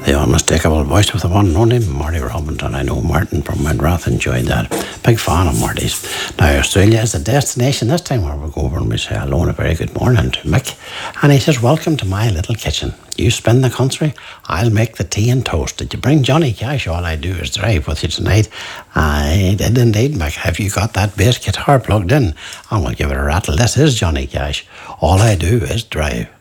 The unmistakable voice of the one and only Marty Robinson. I know Martin from Madrath enjoyed that. Big fan of Marty's. Now, Australia is the destination this time where we'll go over and we say hello and a very good morning to Mick. And he says, welcome to my little kitchen. You spin the country, I'll make the tea and toast. Did you bring Johnny Cash? All I do is drive with you tonight. I did indeed, Mick. Have you got that bass guitar plugged in? And we'll give it a rattle. This is Johnny Cash. All I do is drive.